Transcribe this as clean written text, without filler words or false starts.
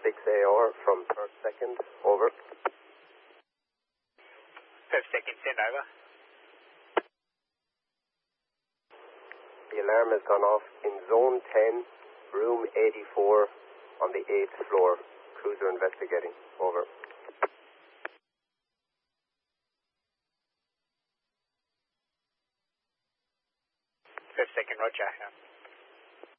6AR from per second, over. Per second, send over. The alarm has gone off in zone 10, room 84 on the 8th floor. Cruiser investigating, over. Per second, roger.